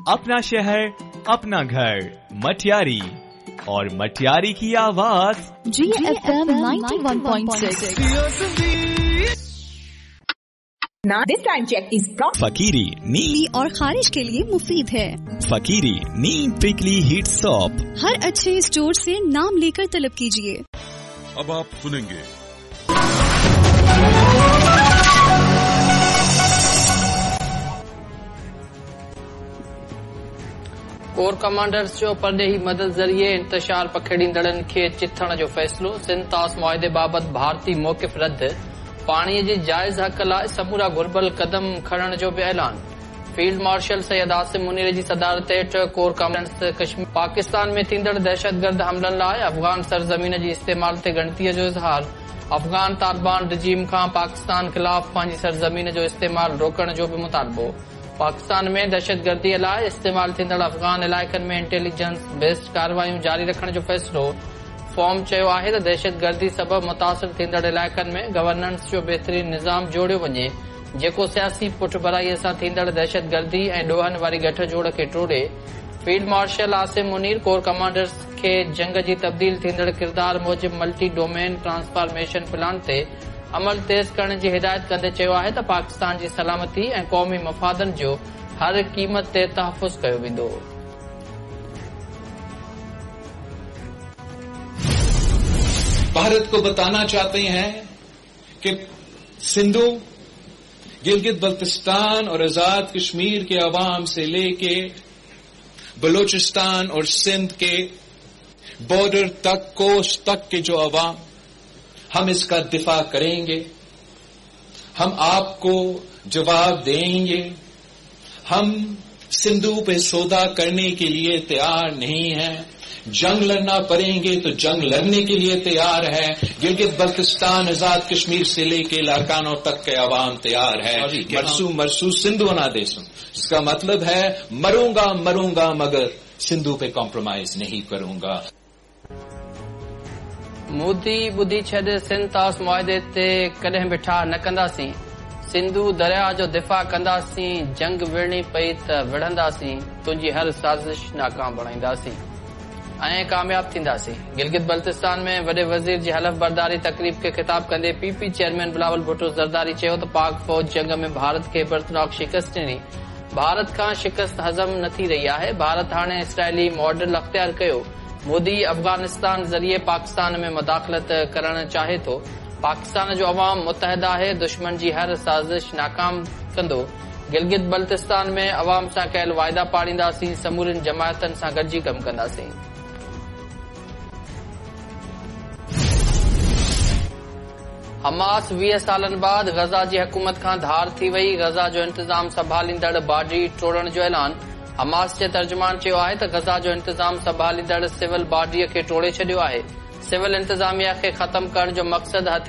अपना शहर, अपना घर, मटियारी और मटियारी की आवाज GFM 91.6। Now this time check is brought. फकीरी नीली और खारिश के लिए मुफीद है। फकीरी नीम प्रिकली हीट सॉप हर अच्छे स्टोर से नाम लेकर तलब कीजिए। अब आप सुनेंगे कोर कमांडर्स जो परॾेही मदद ज़रिए इंतशार पखेड़ींदड़नि खे चिथण जो फ़ैसिलो। सिंतास मुआहिदे बाबति भारती मौक़िफ़ रद्द। पाणीअ जे जाइज़ हक़ लाइ समूरा घुर्बल क़दम खणण जो बि ऐलान। फील्ड मार्शल सैयद आसिम मुनीर जी सदारत हेठ कोर कमांडर्स कश्मीर पाकिस्तान में थींदड़ दहशतगर्द हमलनि लाइ अफ़गान सरज़मीन जी इस्तेमाल ते ॻणतीअ जो इज़हार। अफ़गान तालिबान रिजीम खां पाकिस्तान ख़िलाफ़ पंहिंजी सरज़मीन जो इस्तेमाल रोकण जो बि मुतालबो। पाकिस्तान में दहशतगर्दीअ लाइ इस्तेमाल थींदड़ अफ़गान इलाइक़नि में इंटेलिजेंस बेस्ड कार्रवायूं जारी रखण जो फ़ैसिलो। फॉर्म चयो आहे त दहशतगर्दी सबबि मुतासिर थींदड़ इलाइक़नि में गवर्नेंस जो बहितरीन निज़ाम जोड़ियो वञे जेको सियासी पुठभराईअ सां थींदड़ दहशतगर्दी ऐं ॾोहनि वारी गठजोड़ खे टोड़े। Field marshal Asim Munir core commanders खे जंग जी तब्दील थींदड़ किरदार Mujib multi domain transformation plan ते अमल तेज़ करण जी हिदायत कंदे चयो आहे त पाकिस्तान जी सलामती ऐं क़ौमी मफ़ादनि जो हर क़ीमत ते तहफ़ुज़ कयो वेंदो। भारत को बताना चाहते हैं कि सिंधु, गिलगित बल्तिस्तान और आजाद कश्मीर के अवाम से लेके बलूचिस्तान और सिंध के बॉर्डर तक, कोस्ट तक के जो अवाम, हम इसका दिफा करेंगे। हम आपको जवाब देंगे। हम सिंधु पे सौदा करने के लिए तैयार नहीं हैं। जंग लड़ना पड़ेंगे तो जंग लड़ने के लिए तैयार है। गिलगित बल्तिस्तान, आजाद कश्मीर से लेके लारकानों तक के अवाम तैयार है। मरसू सिंधु ना देसुम, इसका मतलब है मरूंगा मगर सिंधु पे कॉम्प्रोमाइज नहीं करूंगा। मोदी ॿुधी छॾ, सिंतास मुआहिदे ते कॾहिं बि ठाह न कंदासीं। सिंधु दरिया जो दिफ़ा कंदासीं। जंग विढ़णी पई त विढ़ंदासीं। तुंहिंजी हर साज़िश नाकाम बणाईंदासीं ऐं कामयाब थींदासीं। गिलगित बल्तिस्तान में वॾे वज़ीर जी हलफ़ बरदारी तक़रीब खे ख़िताब कंदे पीपी चेयरमैन बिलावल भुट्टो ज़रदारी चयो त पाक फ़ौज जंग में भारत खे बर्तनाक शिकस्त ॾिनी। भारत खां शिकस्त हज़म न थी रही आहे। भारत हाणे इसराइली मॉडल अख़्तियार कयो। मोदी अफ़गानिस्तान ज़रिए पाकिस्तान में मुदाख़लत करण चाहे थो। पाकिस्तान जो अवाम मुतहद आहे, दुश्मन जी हर साज़िश नाकाम कंदो। गिलगित बल्तिस्तान में अवाम सां कयल वाइदा पाड़ींदासीं। समूरियुनि जमायतनि सां गॾिजी कमु कंदासीं। हमास 20 सालनि बाद गज़ा जी हुकूमत खां धार थी वई। गज़ा जो इंतज़ाम संभालींदड़ बाडी टोड़ण जो ऐलान। हमास जे तर्जुमान चयो आहे त गज़ा जो इंतज़ाम संभालींदड़ सिविल बाडीअ खे टोड़े छॾियो आहे। सिविल इंतज़ामिया खे ख़तम करण जो मक़सदु